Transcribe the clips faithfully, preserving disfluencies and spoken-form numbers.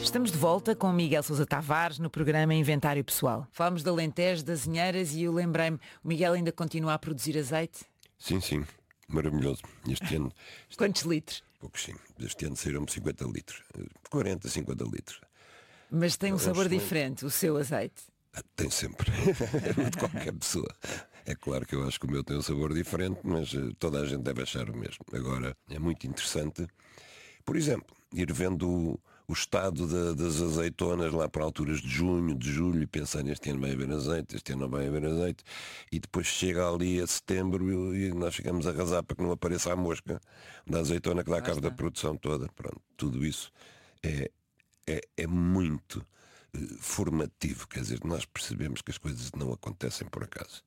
Estamos de volta com Miguel Sousa Tavares no programa Inventário Pessoal. Falámos de Alentejo, das Azinheiras e eu lembrei-me, o Miguel ainda continua a produzir azeite? Sim, sim, maravilhoso. Este ano... Este... Quantos litros? Poucos, sim. Este ano saíram-me cinquenta litros. quarenta, cinquenta litros. Mas tem um é sabor excelente. diferente, o seu azeite? Tem sempre. De qualquer pessoa. É claro que eu acho que o meu tem um sabor diferente, mas toda a gente deve achar o mesmo. Agora, é muito interessante, por exemplo, ir vendo o, o estado da, das azeitonas lá para alturas de junho, de julho, e pensar este ano vai haver azeite, este ano não vai haver azeite, e depois chega ali a setembro e nós ficamos a arrasar para que não apareça a mosca da azeitona que dá cabo da produção toda. Pronto, tudo isso é, é, é muito formativo, quer dizer, nós percebemos que as coisas não acontecem por acaso.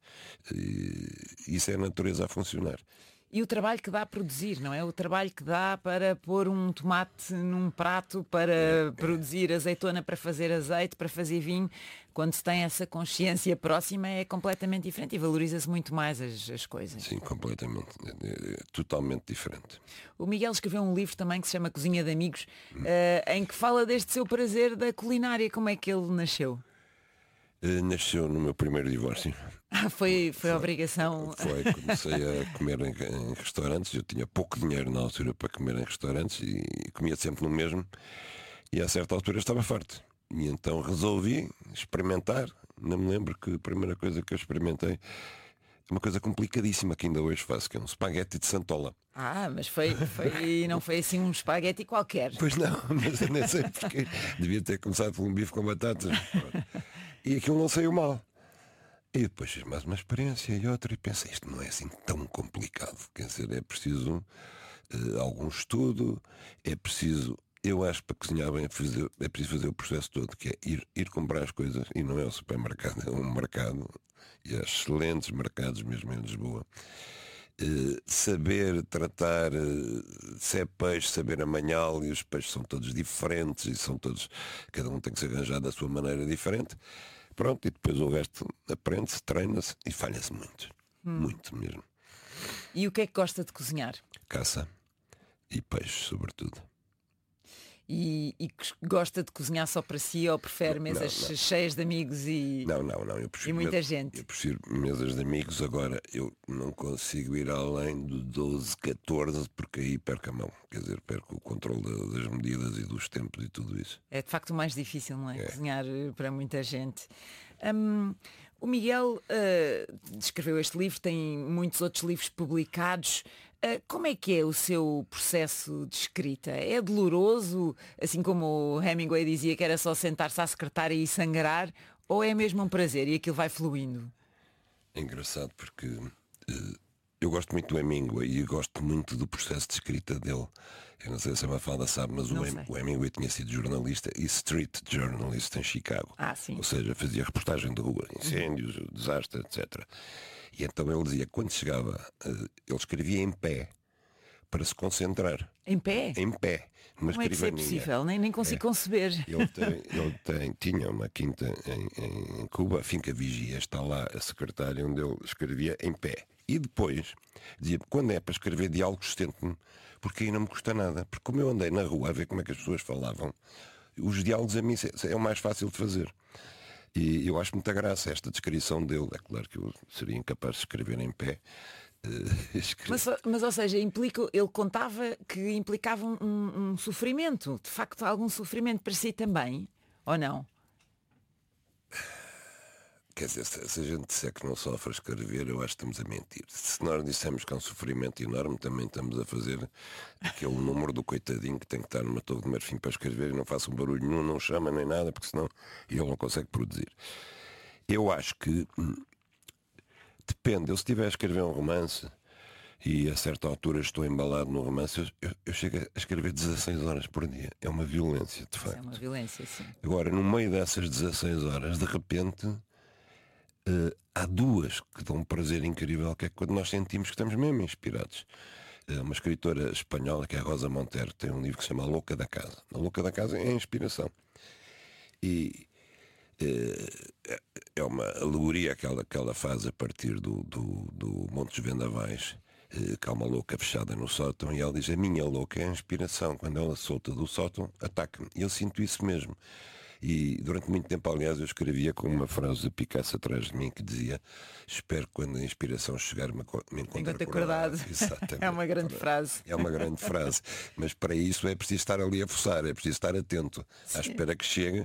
E isso é a natureza a funcionar. E o trabalho que dá a produzir, não é? O trabalho que dá para pôr um tomate num prato, para é, produzir é. azeitona, para fazer azeite, para fazer vinho, quando se tem essa consciência próxima é completamente diferente e valoriza-se muito mais as, as coisas. Sim, completamente. É, é totalmente diferente. O Miguel escreveu um livro também que se chama Cozinha de Amigos, hum. uh, em que fala deste seu prazer da culinária. Como é que ele nasceu? Uh, nasceu no meu primeiro divórcio. Ah, foi, foi, foi a obrigação. Foi, comecei a comer em, em restaurantes. Eu tinha pouco dinheiro na altura para comer em restaurantes e comia sempre no mesmo. E a certa altura estava farto. E então resolvi experimentar. Não me lembro que a primeira coisa que eu experimentei é uma coisa complicadíssima que ainda hoje faço, que é um espaguete de santola. Ah, mas foi, foi não foi assim um espaguete qualquer. Pois não, mas eu nem sei porque. Devia ter começado por um bife com batatas. E aquilo não saiu mal. E depois fiz mais uma experiência e outra e pensei, isto não é assim tão complicado. Quer dizer, é preciso uh, algum estudo, é preciso, eu acho que para cozinhar bem é preciso, é preciso fazer o processo todo, que é ir, ir comprar as coisas, e não é o supermercado, é um mercado, e há excelentes mercados mesmo em Lisboa. Uh, saber tratar uh, se é peixe, saber amanhá-lo, e os peixes são todos diferentes e são todos, cada um tem que se arranjar da sua maneira diferente. Pronto, e depois o resto aprende-se, treina-se e falha-se muito. Hum. Muito mesmo. E o que é que gosta de cozinhar? Caça e peixe, sobretudo. E, e gosta de cozinhar só para si ou prefere não, mesas não, não. cheias de amigos e, não, não, não. Eu prefiro e muita mesas, gente? Eu prefiro mesas de amigos. Agora, eu não consigo ir além do doze, catorze, porque aí perco a mão. Quer dizer, perco o controle das medidas e dos tempos e tudo isso. É de facto o mais difícil, não é? é. Cozinhar para muita gente. Hum, o Miguel uh, escreveu este livro, tem muitos outros livros publicados. Uh, como é que é o seu processo de escrita? É doloroso, assim como o Hemingway dizia que era só sentar-se à secretária e sangrar, ou é mesmo um prazer e aquilo vai fluindo? É engraçado porque uh, eu gosto muito do Hemingway e gosto muito do processo de escrita dele. Eu não sei se a Mafalda sabe, mas o, Hem- o Hemingway tinha sido jornalista e street journalist em Chicago. Ah, sim. Ou seja, fazia reportagem de rua, incêndios, uhum. desastres, etcétera. E então ele dizia, quando chegava, uh, ele escrevia em pé para se concentrar. Em pé? Em pé. Numa Como é que isso é possível? Nem, nem consigo é. conceber. Ele, tem, ele tem, tinha uma quinta em, em Cuba, a Finca Vigia, está lá a secretária onde ele escrevia em pé. E depois dizia, quando é para escrever diálogos, sento-me, porque aí não me custa nada. Porque como eu andei na rua a ver como é que as pessoas falavam, os diálogos a mim é o mais fácil de fazer. E eu acho muita graça esta descrição dele. É claro que eu seria incapaz de escrever em pé. Mas, mas, ou seja, implica, ele contava que implicava um, um sofrimento, de facto algum sofrimento para si também, ou não? Quer dizer, se, se a gente disser que não sofre a escrever, eu acho que estamos a mentir. Se nós dissemos que é um sofrimento enorme, também estamos a fazer aquele número do coitadinho que tem que estar numa torre de marfim para escrever e não faça um barulho nenhum, não chama nem nada, porque senão ele não consegue produzir. Eu acho que hum, depende, eu se estiver a escrever um romance e a certa altura estou embalado no romance, eu, eu, eu chego a escrever dezasseis horas por dia. É uma violência, de facto. É uma violência, sim. Agora, no meio dessas dezasseis horas, de repente, uh, há duas que dão um prazer incrível, que é quando nós sentimos que estamos mesmo inspirados. Uh, uma escritora espanhola, que é a Rosa Montero, tem um livro que se chama A Louca da Casa. A Louca da Casa é a inspiração. E é uma alegoria que ela, que ela faz a partir do, do, do Monte dos Vendavais, que há uma louca fechada no sótão, e ela diz: a minha louca é a inspiração, quando ela solta do sótão, ataca-me. E eu sinto isso mesmo. E durante muito tempo, aliás, eu escrevia com uma frase de Picasso atrás de mim que dizia: espero que quando a inspiração chegar me, me encontre Enquanto acordado. É uma grande frase. É uma grande frase. Mas para isso é preciso estar ali a forçar, é preciso estar atento. Sim. À espera que chegue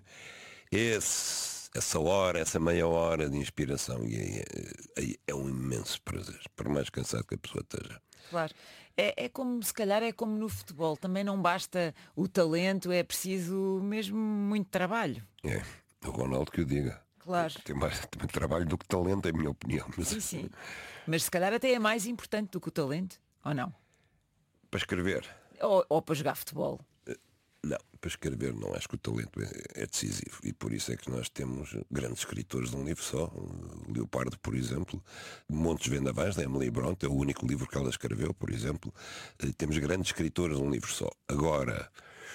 esse, essa hora, essa meia hora de inspiração. E aí, aí é um imenso prazer, por mais cansado que a pessoa esteja. Claro. É, é como, se calhar, é como no futebol. Também não basta o talento, é preciso mesmo muito trabalho. É, o Ronaldo que o diga. Claro. Tem mais, tem mais trabalho do que talento, é a minha opinião. Mas... Sim, sim. Mas se calhar até é mais importante do que o talento, ou não? Para escrever. Ou, ou para jogar futebol. Não, para escrever não, acho que o talento é, é decisivo, e por isso é que nós temos grandes escritores de um livro só. O Leopardo, por exemplo, Montes Vendavais, da Emily Bronte, é o único livro que ela escreveu, por exemplo. Temos grandes escritores de um livro só. Agora,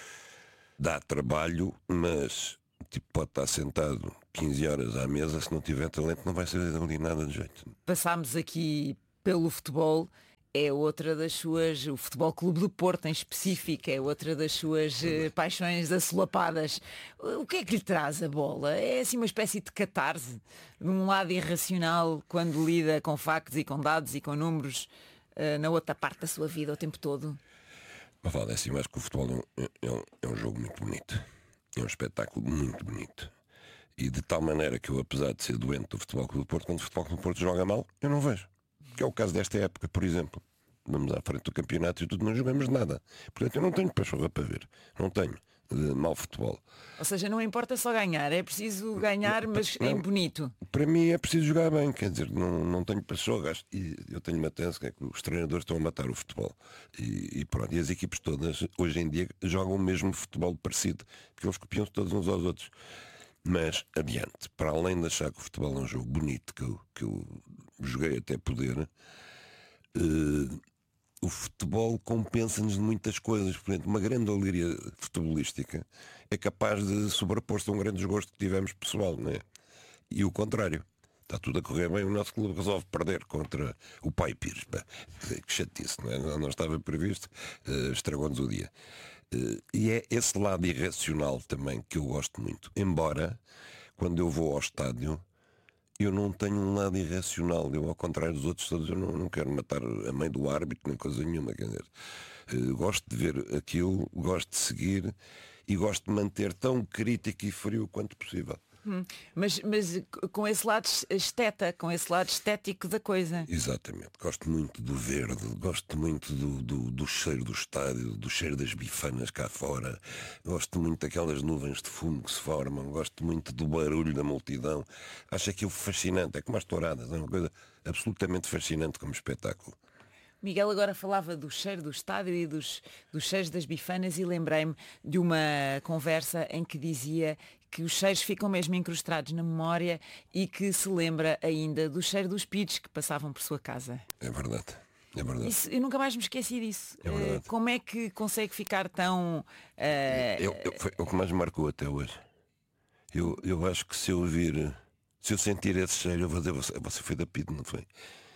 dá trabalho, mas tipo, pode estar sentado quinze horas à mesa, se não tiver talento não vai ser ali nada de jeito. Passámos aqui pelo futebol. É outra das suas, o Futebol Clube do Porto em específico, é outra das suas eh, paixões assolapadas. O que é que lhe traz a bola? É assim uma espécie de catarse, de um lado irracional, quando lida com factos e com dados e com números, eh, na outra parte da sua vida o tempo todo? Mas vale, é assim, eu acho que o futebol é um, é, um, é um jogo muito bonito, é um espetáculo muito bonito. E de tal maneira que eu, apesar de ser doente do Futebol Clube do Porto, quando o Futebol Clube do Porto joga mal, eu não vejo. Que é o caso desta época, por exemplo. Vamos à frente do campeonato e tudo, não jogamos nada. Portanto, eu não tenho pachorra para ver. Não tenho. De mau futebol. Ou seja, não importa só ganhar, é preciso ganhar, mas não, em bonito. Para mim é preciso jogar bem, quer dizer, não, não tenho pachorra. E eu tenho uma tese que é que os treinadores estão a matar o futebol. E, e pronto, e as equipes todas, hoje em dia, jogam o mesmo futebol parecido, porque eles copiam-se todos uns aos outros. Mas, adiante, para além de achar que o futebol é um jogo bonito, que eu, que eu joguei até poder, uh, o futebol compensa-nos de muitas coisas. Por exemplo, uma grande alegria futebolística é capaz de sobrepor-se a um grande desgosto que tivemos pessoal, não é? E o contrário. Está tudo a correr bem, o nosso clube resolve perder contra o Pai Pires. Que chatice, não é? Não, não estava previsto, uh, estragou-nos o dia. Uh, e é esse lado irracional também que eu gosto muito. Embora, quando eu vou ao estádio, eu não tenho um lado irracional. Eu, ao contrário dos outros todos, eu não, não quero matar a mãe do árbitro, nem coisa nenhuma. Quer dizer, uh, gosto de ver aquilo, gosto de seguir e gosto de manter tão crítico e frio quanto possível. Hum, mas, mas com esse lado esteta, com esse lado estético da coisa. Exatamente, gosto muito do verde, gosto muito do, do, do cheiro do estádio, do cheiro das bifanas cá fora, gosto muito daquelas nuvens de fumo que se formam, gosto muito do barulho da multidão. Acho aquilo fascinante, é como as touradas, é uma coisa absolutamente fascinante como espetáculo. Miguel agora falava do cheiro do estádio e dos, dos cheiros das bifanas, e lembrei-me de uma conversa em que dizia que os cheiros ficam mesmo incrustados na memória e que se lembra ainda do cheiro dos pitos que passavam por sua casa. É verdade, é verdade. Isso, eu nunca mais me esqueci disso. É verdade. Uh, como é que consegue ficar tão... Uh... Eu, eu, foi o que mais me marcou até hoje. Eu, eu acho que se eu ouvir, se eu sentir esse cheiro, eu vou dizer, você, você foi da Pito, não foi?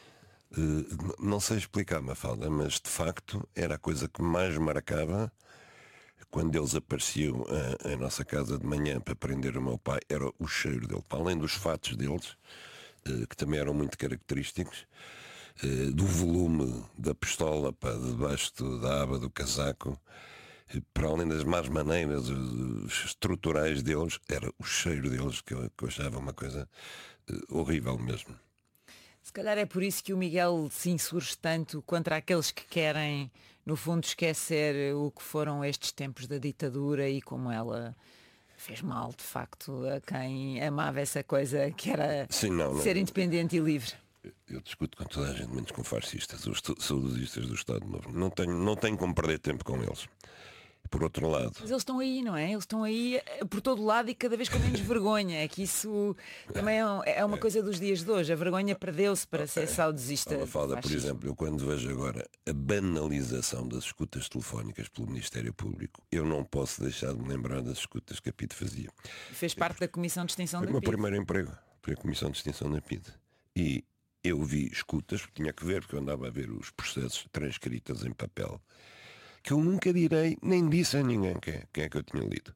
Uh, não sei explicar, Mafalda, mas de facto era a coisa que mais marcava quando eles apareciam a, a nossa casa de manhã para prender o meu pai. Era o cheiro dele, para além dos fatos deles, uh, que também eram muito característicos, uh, do volume da pistola para debaixo do, da aba do casaco, uh, para além das más maneiras uh, estruturais deles, era o cheiro deles que eu, que eu achava uma coisa uh, horrível mesmo. Se calhar é por isso que o Miguel se insurge tanto contra aqueles que querem, no fundo, esquecer o que foram estes tempos da ditadura e como ela fez mal, de facto, a quem amava essa coisa que era Sim, não, não, ser independente e livre. Eu discuto com toda a gente, menos com fascistas, os saudosistas do Estado Novo. Não tenho, não tenho como perder tempo com eles. Por outro lado... Mas eles estão aí, não é? Eles estão aí por todo lado e cada vez com menos vergonha. É que isso também é uma coisa dos dias de hoje. A vergonha perdeu-se para ser saudosista. Mafalda, por exemplo, eu quando vejo agora a banalização das escutas telefónicas pelo Ministério Público, eu não posso deixar de me lembrar das escutas que a P I D fazia. Fez parte da Comissão de Extinção da Foi o meu P I D. primeiro emprego, foi a Comissão de Extinção da P I D. E eu vi escutas, porque tinha que ver, porque eu andava a ver os processos transcritas em papel, que eu nunca direi, nem disse a ninguém quem, quem é que eu tinha lido.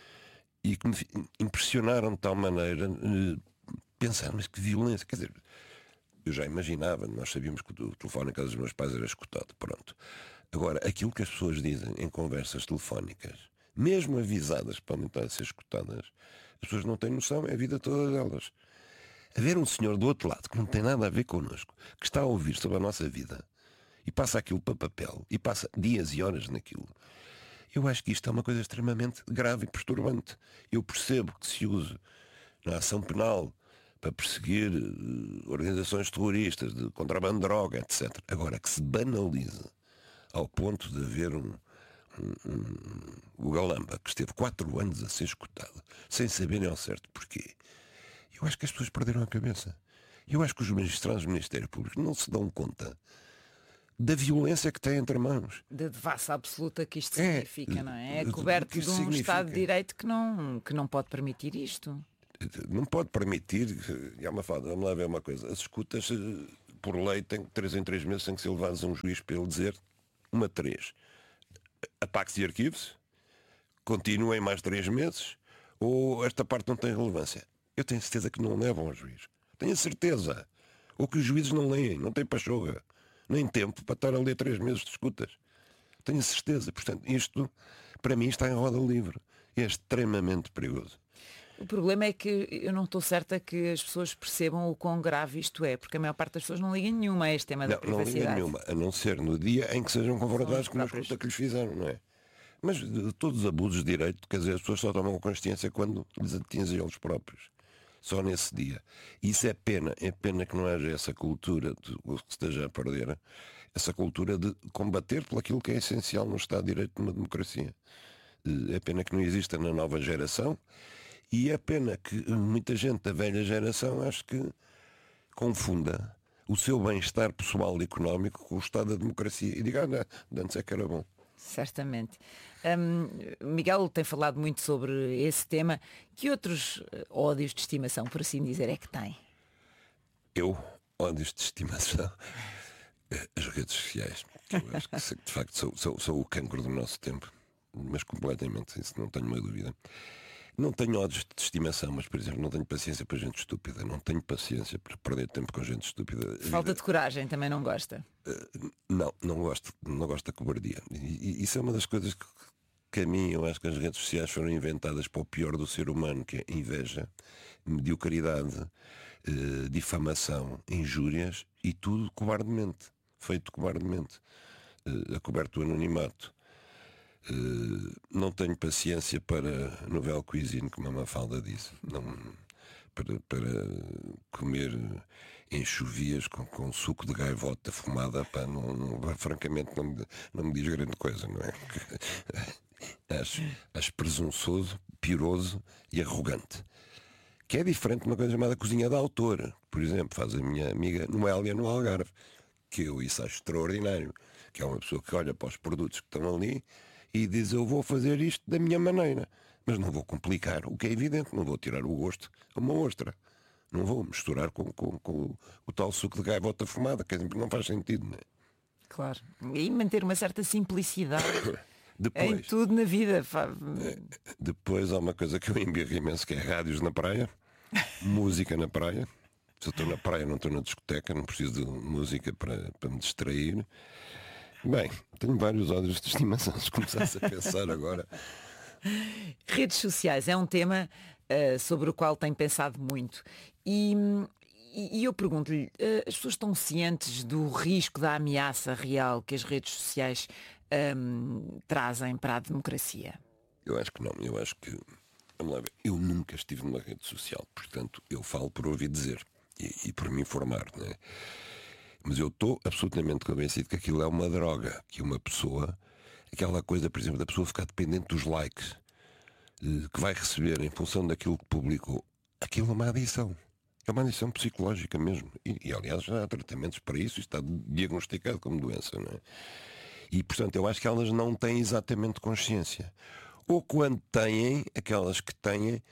E que me impressionaram de tal maneira, uh, pensar, mas que violência, quer dizer, eu já imaginava, nós sabíamos que o telefone em casa dos meus pais era escutado, pronto. Agora, aquilo que as pessoas dizem em conversas telefónicas, mesmo avisadas que podem estar a ser escutadas, as pessoas não têm noção, é a vida toda delas. Haver um senhor do outro lado que não tem nada a ver connosco, que está a ouvir sobre a nossa vida e passa aquilo para papel e passa dias e horas naquilo, eu acho que isto é uma coisa extremamente grave e perturbante. Eu percebo que se use na ação penal para perseguir uh, organizações terroristas, de contrabando de droga, etcétera. Agora, que se banalize ao ponto de haver um, um, um Guga Lamba que esteve quatro anos a ser escutado, sem saberem ao certo porquê, eu acho que as pessoas perderam a cabeça. Eu acho que os magistrados do Ministério Público não se dão conta da violência que têm entre mãos. Da devassa absoluta que isto É, significa, não é? É de- coberto que de isto um significa. Estado de Direito que não, que não pode permitir isto. Não pode permitir, e há uma fada, vamos lá ver uma coisa, as escutas, eh, por lei, têm que três em três meses têm que ser levadas a um juiz para ele dizer uma três. Apague-se de arquivos, continuem mais três meses, ou esta parte não tem relevância. Eu tenho certeza que não levam ao juiz. Tenho a certeza. Ou que os juízes não leem, não têm pachorra, nem tempo para estar a ler três meses de escutas. Tenho a certeza. Portanto, isto, para mim, está em roda livre. É extremamente perigoso. O problema é que eu não estou certa que as pessoas percebam o quão grave isto é, porque a maior parte das pessoas não liga nenhuma a este tema da Não, não liga privacidade. nenhuma, a não ser no dia em que sejam confrontados com uma próprios. escuta que lhes fizeram, não é? Mas de todos os abusos de direito, quer dizer, as pessoas só tomam consciência quando lhes atingem eles próprios. Só nesse dia. Isso é pena, é pena que não haja essa cultura, de, que se esteja a perder, essa cultura de combater por aquilo que é essencial no Estado de Direito de uma democracia. É pena que não exista na nova geração e é pena que muita gente da velha geração acho que confunda o seu bem-estar pessoal e económico com o Estado da democracia e diga, ah, não, de antes é que era bom. Certamente. Hum, Miguel tem falado muito sobre esse tema. Que outros eh, ódios de estimação, por assim dizer, é que tem? Eu, ódios de estimação, as redes sociais. Eu acho que de facto sou, sou, sou o cancro do nosso tempo, mas completamente, isso não tenho uma dúvida. Não tenho ódios de estimação, mas, por exemplo, não tenho paciência para gente estúpida. Não tenho paciência para perder tempo com gente estúpida. Falta de coragem, também não gosta? Uh, não, não gosto. Não gosto da cobardia. E, e isso é uma das coisas que, que a mim, eu acho que as redes sociais foram inventadas para o pior do ser humano, que é inveja, mediocridade, uh, difamação, injúrias e tudo cobardemente. Feito cobardemente. Uh, a coberto do anonimato. Uh, não tenho paciência para novel cuisine, como a Mafalda disse. Não, para, para comer enxovias com, com suco de gaivota fumada, pá, não, não, francamente não me, não me diz grande coisa, não é? Acho, acho presunçoso, piroso e arrogante. Que é diferente de uma coisa chamada cozinha de autor. Por exemplo, faz a minha amiga Noélia no Algarve, que eu isso acho extraordinário, que é uma pessoa que olha para os produtos que estão ali e diz, eu vou fazer isto da minha maneira, mas não vou complicar, o que é evidente, não vou tirar o gosto a uma ostra, não vou misturar com, com, com o, o tal suco de gaivota fumada, que não faz sentido, não é? Claro. E manter uma certa simplicidade Depois, em tudo na vida. depois há uma coisa que eu embirro imenso, que é rádios na praia, música na praia. Se eu estou na praia, não estou na discoteca, não preciso de música para, para me distrair. Bem, tenho vários ódios de estimação, se começasse a pensar agora. Redes sociais é um tema uh, sobre o qual tenho pensado muito. E, e, e eu pergunto-lhe, uh, as pessoas estão cientes do risco, da ameaça real que as redes sociais um, trazem para a democracia? Eu acho que não, eu acho que... Vamos lá ver, eu nunca estive numa rede social, portanto, eu falo por ouvir dizer e, e por me informar, não é? Mas eu estou absolutamente convencido que aquilo é uma droga, que uma pessoa, aquela coisa, por exemplo, da pessoa ficar dependente dos likes eh, que vai receber em função daquilo que publicou, aquilo é uma adição. É uma adição psicológica mesmo. E, e aliás, já há tratamentos para isso, está diagnosticado como doença, não é? E, portanto, eu acho que elas não têm exatamente consciência. Ou quando têm, aquelas que têm,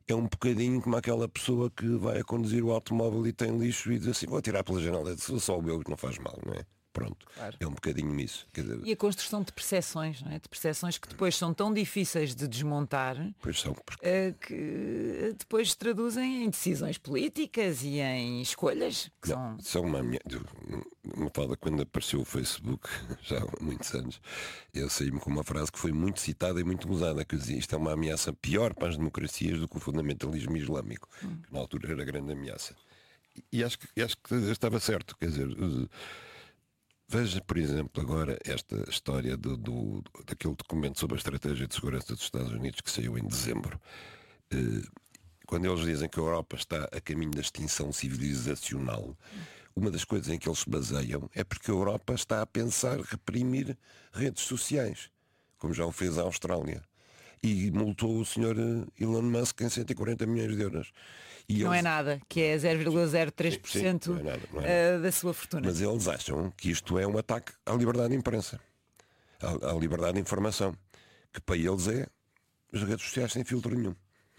é um bocadinho como aquela pessoa que vai a conduzir o automóvel e tem lixo e diz assim, vou tirar pela janela, sou só o meu que não faz mal, não é? Pronto, Claro. é um bocadinho isso. Quer dizer, E a construção de percepções, não é? De percepções que depois são tão difíceis de desmontar pois são, porque eh, que depois se traduzem em decisões políticas e em escolhas que não, são. são uma minha. Uma fala quando apareceu o Facebook, já há muitos anos, eu saí-me com uma frase que foi muito citada e muito usada, que dizia isto é uma ameaça pior para as democracias do que o fundamentalismo islâmico, Hum. que na altura era a grande ameaça. E, e acho que, acho que estava certo, quer dizer. Veja, por exemplo, agora esta história do, do, daquele documento sobre a estratégia de segurança dos Estados Unidos que saiu em dezembro. Eh, quando eles dizem que a Europa está a caminho da extinção civilizacional, uma das coisas em que eles se baseiam é porque a Europa está a pensar reprimir redes sociais, como já o fez a Austrália. E multou o senhor Elon Musk em cento e quarenta milhões de euros. E Não eles... é nada, que é zero vírgula zero três por cento Sim, sim, não é nada, não é eh, nada. da sua fortuna. Mas eles acham que isto é um ataque à liberdade de imprensa, à, à liberdade de informação, que para eles é as redes sociais sem filtro nenhum.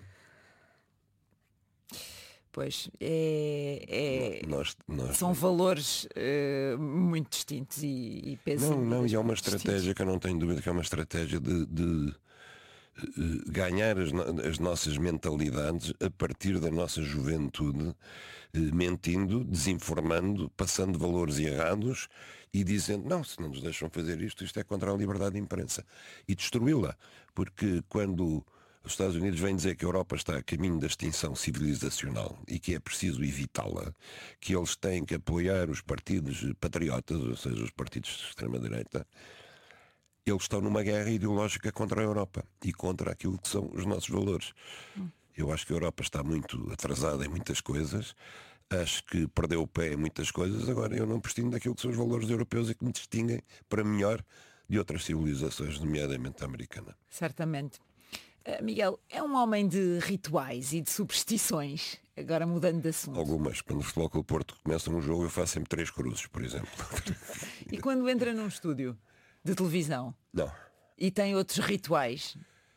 Pois, é, é- Nós, nós... são valores eh, muito distintos e, e pesos Não, não, e é uma muito distintos. estratégia que eu não tenho dúvida que é uma estratégia de, de, eh, ganhar as, no- as nossas mentalidades a partir da nossa juventude, eh, mentindo, desinformando, passando valores errados e dizendo, não, se não nos deixam fazer isto, isto é contra a liberdade de imprensa. E destruí-la. Porque quando os Estados Unidos vêm dizer que a Europa está a caminho da extinção civilizacional e que é preciso evitá-la, que eles têm que apoiar os partidos patriotas, ou seja, os partidos de extrema-direita, eles estão numa guerra ideológica contra a Europa e contra aquilo que são os nossos valores. Eu acho que a Europa está muito atrasada em muitas coisas, acho que perdeu o pé em muitas coisas, agora eu não prescindo daquilo que são os valores europeus e que me distinguem para melhor de outras civilizações, nomeadamente a americana. Certamente. Eh, Miguel, é um homem de rituais e de superstições. Agora mudando de assunto. Algumas, quando o Futebol Clube do Porto começa um jogo, eu faço sempre três cruzes, por exemplo. E quando entra num estúdio de televisão Não. e tem outros rituais,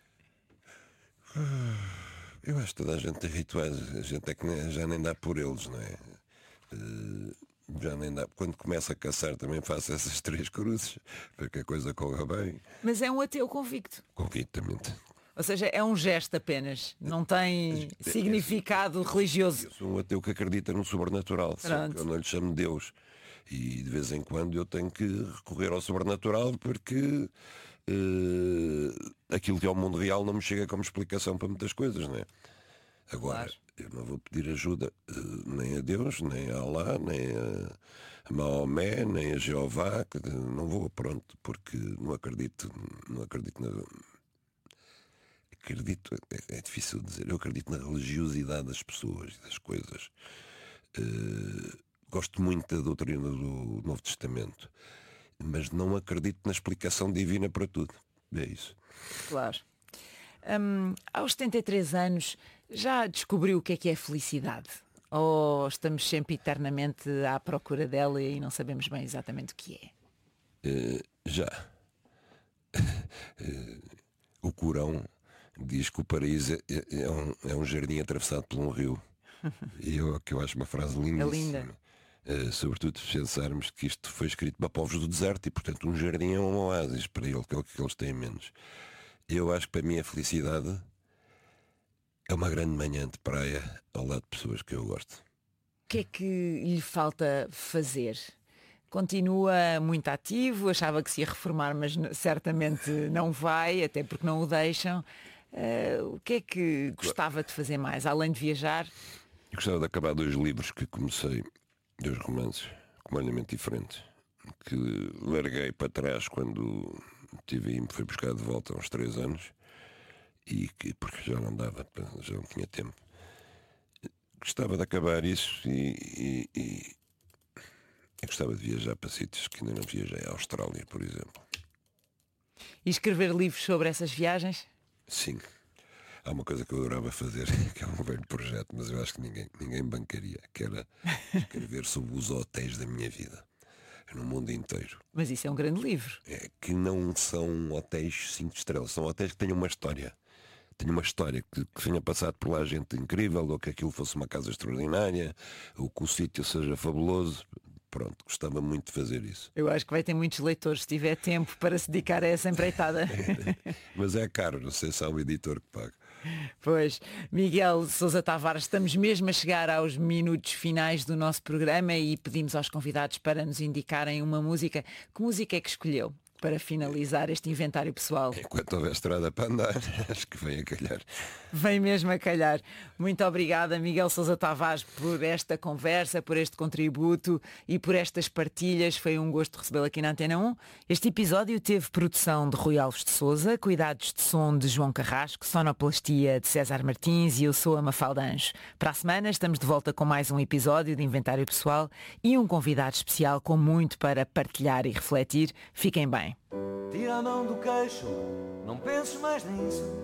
Eu acho que toda a gente tem rituais, a gente é que nem- já nem dá por eles, não é? Eh, já nem dá. Quando começa a caçar também faço essas três cruzes para que a coisa corra bem, mas é um ateu convicto. convictamente. Ou seja, é um gesto apenas, não tem significado religioso. Eu sou um ateu que acredita no sobrenatural, só Pronto. que eu não lhe chamo Deus. E de vez em quando eu tenho que recorrer ao sobrenatural porque eh, aquilo que é o mundo real não me chega como explicação para muitas coisas, não é? Agora, Claro. eu não vou pedir ajuda eh, nem a Deus, nem a Allah, nem a, a Maomé, nem a Jeová, que não vou, pronto, porque não acredito, não acredito na. Acredito, é, é difícil dizer, eu acredito na religiosidade das pessoas e das coisas. Eh, gosto muito da doutrina do Novo Testamento, mas não acredito na explicação divina para tudo. É isso. Claro. Hum, aos setenta e três anos, já descobriu o que é que é felicidade? Ou estamos sempre eternamente à procura dela e não sabemos bem exatamente o que é? Eh, já. Eh, o Corão diz que o paraíso é, é- é um, é um jardim atravessado por um rio. E eu, que eu acho uma frase linda. É linda. Sobretudo se pensarmos que isto foi escrito para povos do deserto e, portanto, um jardim é um oásis para ele, que é o que eles têm menos. Eu acho que para mim a felicidade é uma grande manhã de praia ao lado de pessoas que eu gosto. O que é que lhe falta fazer? Continua muito ativo, achava que se ia reformar, mas n- certamente não vai, até porque não o deixam. Eh, o que é que gostava de fazer mais, além de viajar? Eu gostava de acabar dois livros que comecei, dois romances completamente diferentes, que larguei para trás quando tive e me fui buscar de volta há uns três anos, e que, porque já não dava, já não tinha tempo. Gostava de acabar isso e, e, e eu gostava de viajar para sítios que ainda não viajei, a Austrália, por exemplo. E escrever livros sobre essas viagens? Sim. Há uma coisa que eu adorava fazer, que é um velho projeto, mas eu acho que ninguém, ninguém bancaria, que era escrever sobre os hotéis da minha vida, no mundo inteiro. Mas isso é um grande livro. É, que não são hotéis cinco estrelas, são hotéis que têm uma história. tinha uma história que, que tinha passado por lá gente incrível, ou que aquilo fosse uma casa extraordinária, ou que o sítio seja fabuloso. Pronto, gostava muito de fazer isso. Eu acho que vai ter muitos leitores se tiver tempo para se dedicar a essa empreitada. Mas é caro, não sei se há um editor que paga. Pois, Miguel Sousa Tavares, estamos mesmo a chegar aos minutos finais do nosso programa e pedimos aos convidados para nos indicarem uma música. Que música é que escolheu para finalizar este inventário pessoal? Enquanto houver estrada para andar, acho que vem a calhar. Vem mesmo a calhar. Muito obrigada, Miguel Sousa Tavares, por esta conversa, por este contributo e por estas partilhas. Foi um gosto recebê-lo aqui na Antena um. Este episódio teve produção de Rui Alves de Sousa, cuidados de som de João Carrasco, sonoplastia de César Martins e eu sou a Mafalda Anjos. Para a semana estamos de volta com mais um episódio de Inventário Pessoal e um convidado especial com muito para partilhar e refletir. Fiquem bem. Tira a mão do queixo, não penses mais nisso.